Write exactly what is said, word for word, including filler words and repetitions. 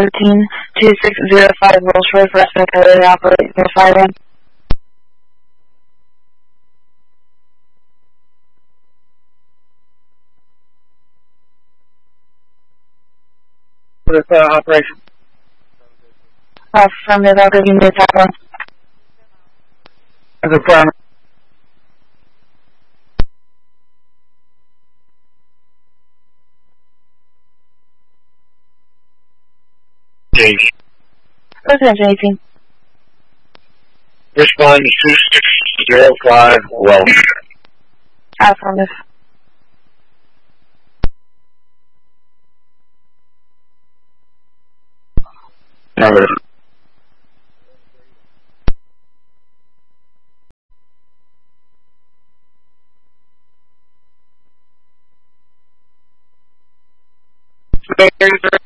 thirteen two six zero five Rolls Royce for S M K operate for five M. For this uh, operation. Uh, affirmative, I'll give you the top one. As a primary. Gage. Residential eighteen. Respond two six zero five Welsh. Affirmative. Negative. Zero